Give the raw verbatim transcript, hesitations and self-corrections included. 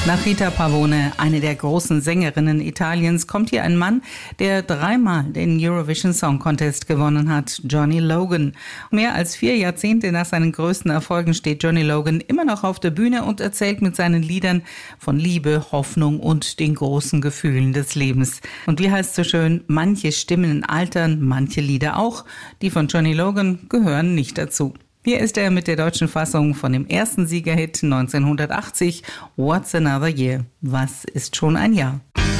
Nach Rita Pavone, eine der großen Sängerinnen Italiens, kommt hier ein Mann, der dreimal den Eurovision Song Contest gewonnen hat, Johnny Logan. Mehr als vier Jahrzehnte nach seinen größten Erfolgen steht Johnny Logan immer noch auf der Bühne und erzählt mit seinen Liedern von Liebe, Hoffnung und den großen Gefühlen des Lebens. Und wie heißt so schön, manche Stimmen altern, manche Lieder auch. Die von Johnny Logan gehören nicht dazu. Hier ist er mit der deutschen Fassung von dem ersten Siegerhit neunzehnhundertachtzig, What's Another Year? Was ist schon ein Jahr?